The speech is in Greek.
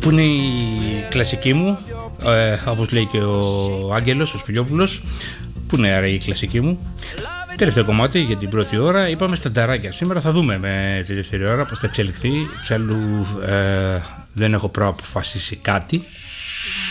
που είναι η κλασική μου, όπως λέει και ο Άγγελος, ο Σπηλιόπουλος, που είναι άρα η κλασική μου. Τελευταίο κομμάτι για την πρώτη ώρα. Είπαμε στα νταράκια. Σήμερα θα δούμε με τη δεύτερη ώρα πώς θα εξελιχθεί. Εξάλλου δεν έχω προαποφασίσει κάτι.